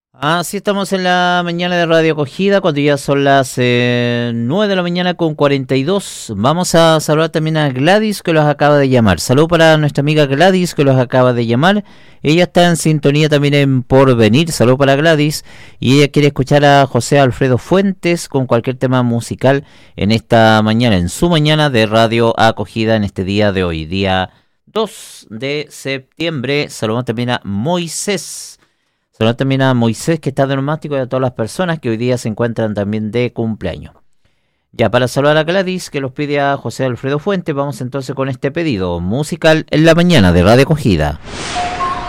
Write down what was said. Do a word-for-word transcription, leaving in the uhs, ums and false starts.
Así estamos en la mañana de Radio Acogida, cuando ya son las eh, nueve de la mañana con cuarenta y dos. Vamos a saludar también a Gladys, que los acaba de llamar. Saludo para nuestra amiga Gladys, que los acaba de llamar. Ella está en sintonía también en Porvenir. Saludo para Gladys. Y ella quiere escuchar a José Alfredo Fuentes con cualquier tema musical en esta mañana, en su mañana de Radio Acogida en este día de hoy, día dos de septiembre. Saludamos también a Moisés. Saludamos también a Moisés, que está de neumático, y a todas las personas que hoy día se encuentran también de cumpleaños. Ya, para saludar a Gladys, que los pide a José Alfredo Fuentes, vamos entonces con este pedido musical en la mañana de Radio Acogida.